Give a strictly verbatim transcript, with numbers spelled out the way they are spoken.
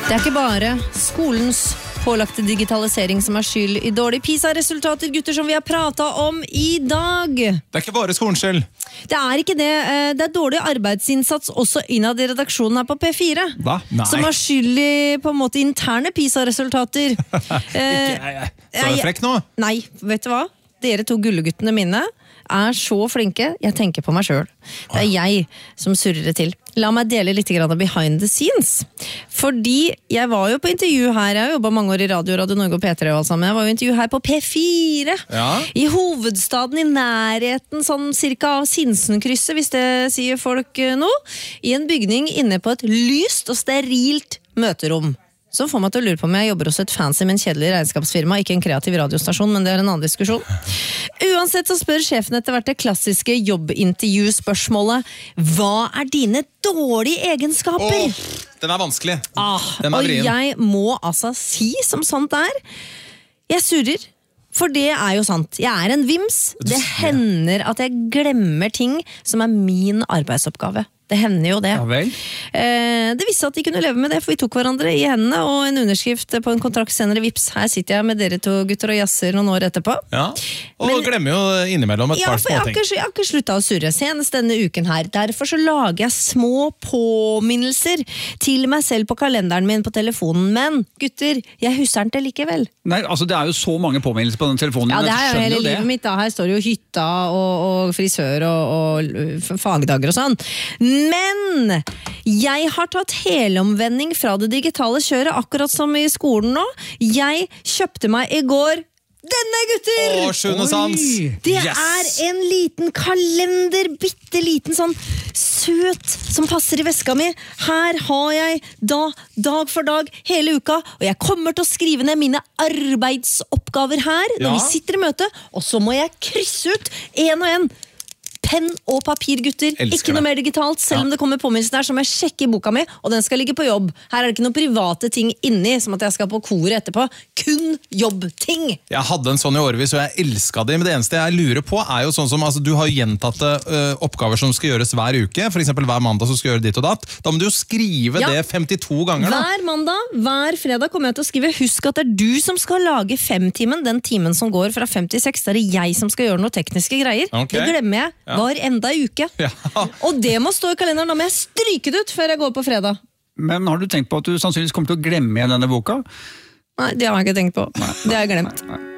Det er ikke bare skolens pålagte digitalisering som er skyld i dårlige PISA-resultater, gutter, som vi har pratet om i dag. Det er ikke bare skolens skyld. Det er ikke det. Det er dårlig arbeidsinnsats også innad i redaksjonen her på P fire. Hva? Nei. Som har skyld i på en måte interne PISA-resultater. Ikke jeg. Så er det frekk nå? Nei, vet du hva? Dere to gulleguttene mine er så flinke, jeg tenker på meg selv. Det er jeg som surrer det til. La meg dele litt grann behind the scenes. Fordi jeg var jo på intervju her, jeg har jobbet mange år i Radio, Radio Norge og P tre og alt sammen. Jeg var jo intervju her på P fire. Ja. I hovedstaden, i nærheten, sånn cirka av Sinsenkrysset, hvis det sier folk nå. I en bygning inne på et lyst og sterilt møterom. Så får meg til å lure på om jeg jobber hos et fancy, men kjedelig regnskapsfirma, ikke en kreativ radiostasjon, men det er en annen diskusjon. Uansett så spør sjefen etter hvert det klassiske jobbintervjuspørsmålet: hva er dine dårlige egenskaper? Åh, den er vanskelig. Ah, den er og vrien. jeg må altså si som sånt er, jeg surrer. For det er jo sant. Jeg er en vims. Det hender at jeg glemmer ting som er min arbeidsoppgave. Det hender jo det. Ja vel. Eh, det visste at de kunne leve med det, for vi tok hverandre i hendene, og en underskrift på en kontrakt senere, vips, her sitter jeg med dere to gutter og jazzer noen år etterpå. Ja, og Men- glemmer jo innimellom et Ja, par for jeg små har, ting. ikke, jeg har ikke sluttet å surre senest denne uken her. Derfor så lager jeg små påminnelser til meg selv på kalenderen min på telefonen. Men gutter, jeg husker den til likevel. Nei, altså det er jo så mange påminnelser på den telefonen. Ja, det jeg er jo skjønner hele jo det. livet mitt da. Her står jo hytta og, og frisør og, og fagdager og sånn. Men jeg har tatt helomvending fra det digitale kjøret, akkurat som i skolen nå. Jeg kjøpte meg i går denne, gutter! Åh, sjuende sans! Oi! Det Yes! er en liten kalender, bitte liten sånn søt, som passer i veska mi. Her har jeg da, dag for dag, hele uka, og jeg kommer til å skrive ned mine arbeidsoppgaver her, når Ja. vi sitter i møte, og så må jeg krysse ut en og en. Penn og papir, gutter. Elsker Ikke noe det. mer digitalt, selv om Ja. det kommer påminnelser der, så må jeg sjekke i boka mi, og den skal ligge på jobb. Her er det ikke noen private ting inni, som at jeg skal på koret etterpå. Kun jobbting. Jeg hadde en sånn i årevis, og jeg elsket det, men det eneste jeg lurer på er jo sånn som, altså, du har jo gjentatte ø, oppgaver som skal gjøres hver uke, for eksempel hver mandag så skal du gjøre ditt og datt. Da må du jo skrive Ja. det femtito ganger da. Hver mandag, hver fredag kommer jeg til å skrive: husk at det er du som skal lage femtimen, den timen som går fra fem til seks. Da er det jeg som skal gjøre noe tekniske greier. Ok. Det glemmer jeg Ja. hver enda uke. Ja. Og det må stå i kalenderen. Da må jeg stryke det ut før jeg går på fredag. Men har du tenkt på at du sannsynligvis kommer til å glemme igjen denne boka? Nei, det har jeg ikke tenkt på. Det har jeg glemt. Nei.